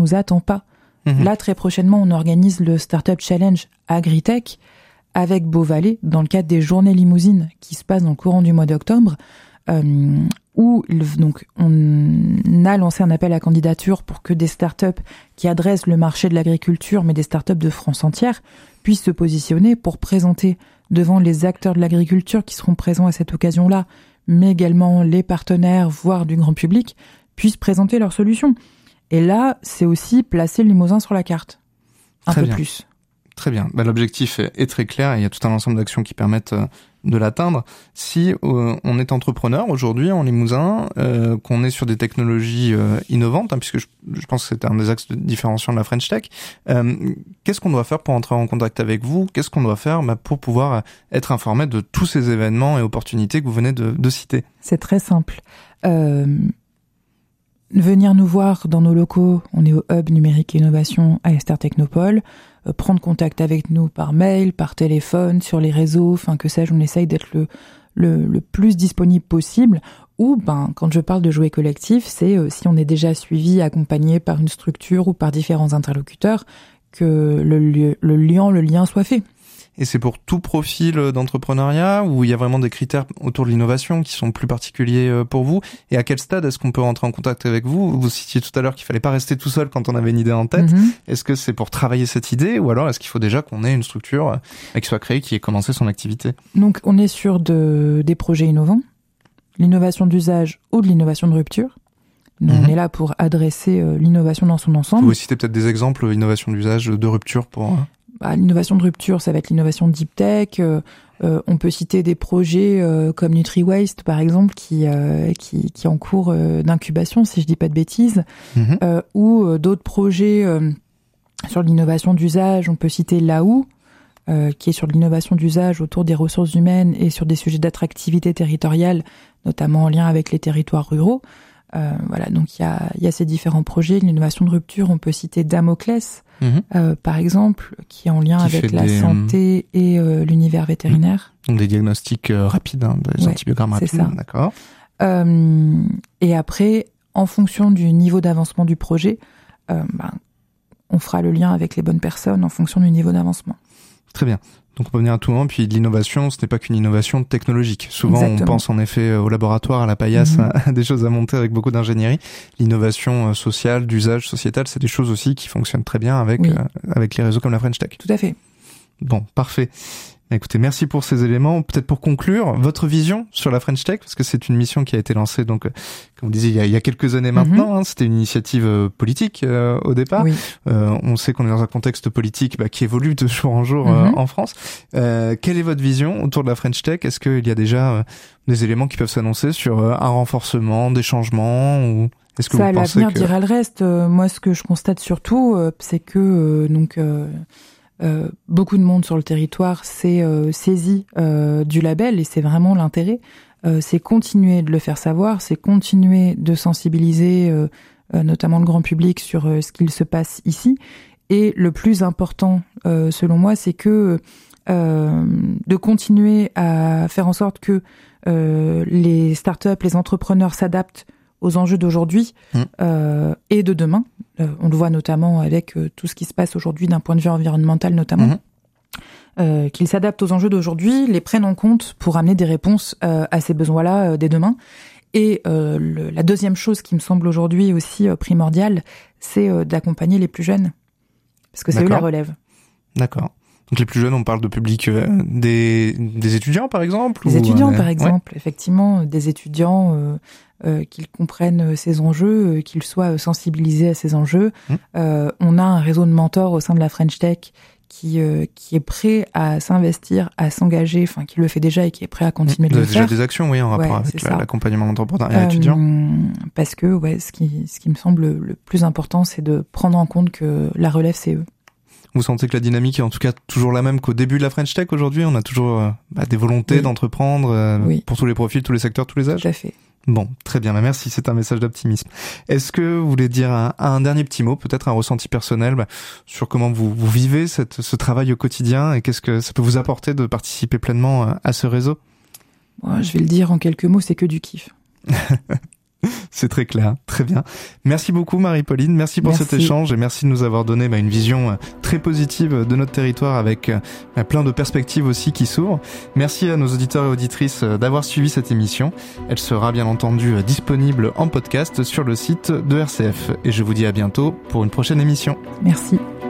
nous attend pas. Là, très prochainement, on organise le Startup Challenge Agritech avec Beauvalet dans le cadre des journées limousines qui se passent dans le courant du mois d'octobre, où donc on a lancé un appel à candidature pour que des startups qui adressent le marché de l'agriculture, mais des startups de France entière, puissent se positionner pour présenter devant les acteurs de l'agriculture qui seront présents à cette occasion-là, mais également les partenaires, voire du grand public, puissent présenter leurs solutions. Et là, c'est aussi placer le Limousin sur la carte. Un peu plus. Très bien. L'objectif est très clair et il y a tout un ensemble d'actions qui permettent de l'atteindre. Si on est entrepreneur aujourd'hui en Limousin, qu'on est sur des technologies innovantes, puisque je pense que c'est un des axes de différenciation de la French Tech, qu'est-ce qu'on doit faire pour entrer en contact avec vous ? Qu'est-ce qu'on doit faire pour pouvoir être informé de tous ces événements et opportunités que vous venez de citer ? C'est très simple. Venir nous voir dans nos locaux, on est au Hub Numérique et Innovation à Esther Technopole, prendre contact avec nous par mail, par téléphone, sur les réseaux, que sais-je, on essaye d'être le plus disponible possible. Ou, quand je parle de jouets collectifs, c'est si on est déjà suivi, accompagné par une structure ou par différents interlocuteurs, que le lien soit fait. Et c'est pour tout profil d'entrepreneuriat ou il y a vraiment des critères autour de l'innovation qui sont plus particuliers pour vous? Et à quel stade est-ce qu'on peut rentrer en contact avec vous? Vous citiez tout à l'heure qu'il fallait pas rester tout seul quand on avait une idée en tête. Est-ce que c'est pour travailler cette idée ou alors est-ce qu'il faut déjà qu'on ait une structure qui soit créée, qui ait commencé son activité? Donc on est sur des projets innovants, l'innovation d'usage ou de l'innovation de rupture. Nous, on est là pour adresser l'innovation dans son ensemble. Vous citez peut-être des exemples d'innovation d'usage, de rupture pour... L'innovation de rupture, ça va être l'innovation deep tech. On peut citer des projets comme NutriWaste, par exemple, qui est en cours d'incubation, si je dis pas de bêtises, ou d'autres projets sur l'innovation d'usage. On peut citer Laou, qui est sur l'innovation d'usage autour des ressources humaines et sur des sujets d'attractivité territoriale, notamment en lien avec les territoires ruraux. Donc il y a ces différents projets. L'innovation de rupture, on peut citer Damoclès, par exemple, qui est en lien avec la santé et l'univers vétérinaire. Donc des diagnostics rapides, des antibiogrammes rapides, ça. D'accord. Et après, en fonction du niveau d'avancement du projet, on fera le lien avec les bonnes personnes en fonction du niveau d'avancement. Très bien. Donc on peut venir à tout moment, puis l'innovation, ce n'est pas qu'une innovation technologique. Souvent Exactement. On pense en effet au laboratoire, à la paillasse, à des choses à monter avec beaucoup d'ingénierie. L'innovation sociale, d'usage sociétal, c'est des choses aussi qui fonctionnent très bien avec les réseaux comme la French Tech. Tout à fait. Bon, parfait. Écoutez, merci pour ces éléments. Peut-être pour conclure, votre vision sur la French Tech, parce que c'est une mission qui a été lancée, donc, comme vous disiez, il y a quelques années maintenant. C'était une initiative politique au départ. Oui. On sait qu'on est dans un contexte politique qui évolue de jour en jour en France. Quelle est votre vision autour de la French Tech? Est-ce qu'il y a déjà des éléments qui peuvent s'annoncer sur un renforcement, des changements ou est-ce que ça, vous pensez l'avenir dira le reste. Moi, ce que je constate surtout, c'est que beaucoup de monde sur le territoire s'est saisi du label et c'est vraiment l'intérêt. C'est continuer de le faire savoir, c'est continuer de sensibiliser notamment le grand public sur ce qu'il se passe ici. Et le plus important, selon moi, c'est que de continuer à faire en sorte que les startups, les entrepreneurs s'adaptent aux enjeux d'aujourd'hui et de demain. On le voit notamment avec tout ce qui se passe aujourd'hui d'un point de vue environnemental notamment. Qu'ils s'adaptent aux enjeux d'aujourd'hui, les prennent en compte pour amener des réponses à ces besoins-là dès demain. Et la deuxième chose qui me semble aujourd'hui aussi primordiale, c'est d'accompagner les plus jeunes. Parce que c'est eux la relève. D'accord. Donc les plus jeunes, on parle de public des étudiants par exemple? Des étudiants par exemple, effectivement, des étudiants qu'ils comprennent ces enjeux, qu'ils soient sensibilisés à ces enjeux. On a un réseau de mentors au sein de la French Tech qui est prêt à s'investir, à s'engager, qui le fait déjà et qui est prêt à continuer de le faire. Vous avez déjà des actions, en rapport avec l'accompagnement d'entrepreneuriat étudiant. Parce que ce qui me semble le plus important, c'est de prendre en compte que la relève, c'est eux. Vous sentez que la dynamique est en tout cas toujours la même qu'au début de la French Tech aujourd'hui? On a toujours des volontés d'entreprendre pour tous les profils, tous les secteurs, tous les âges? Tout à fait. Bon, très bien, merci, c'est un message d'optimisme. Est-ce que vous voulez dire un dernier petit mot, peut-être un ressenti personnel sur comment vous vivez ce travail au quotidien et qu'est-ce que ça peut vous apporter de participer pleinement à ce réseau? Je vais le dire en quelques mots, c'est que du kiff. C'est très clair, très bien. Merci beaucoup Marie-Pauline, merci pour cet échange et merci de nous avoir donné une vision très positive de notre territoire avec plein de perspectives aussi qui s'ouvrent. Merci à nos auditeurs et auditrices d'avoir suivi cette émission. Elle sera bien entendu disponible en podcast sur le site de RCF et je vous dis à bientôt pour une prochaine émission. Merci.